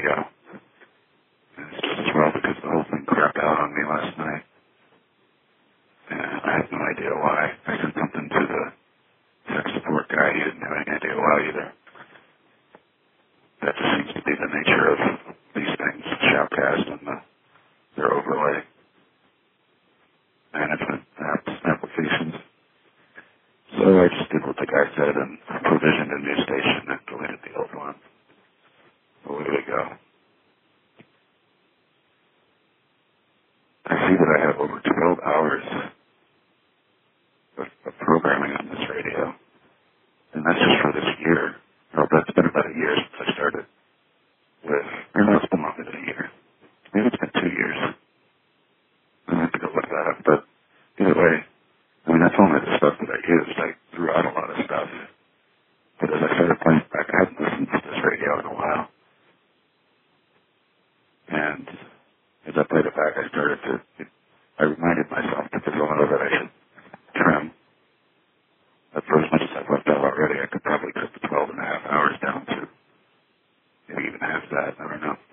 ago. And it's just as well because the whole thing crapped out on me last night. And I have no idea why. I sent something to the tech support guy. He didn't have any idea why either. That just seems to be the nature of these things, Shoutcast and their overlay management applications. So I just did what the guy said and provisioned a new station and deleted the old one. Away we go. I see that I have over 12 hours of programming on this radio. And that's just for this year. Well, that's been about a year since I started with, or no, it's been longer than a year. Maybe it's been 2 years. I have to go look that up. But either way, I mean, that's only the stuff that I used. I threw out a lot of stuff. But as I started playing back, I hadn't listened to this radio in a while. And as I played it back, I reminded myself that there's a lot of it I should trim. But for as much as I've left out already, I could probably cut the 12 and a half hours down to maybe even half that. I don't know.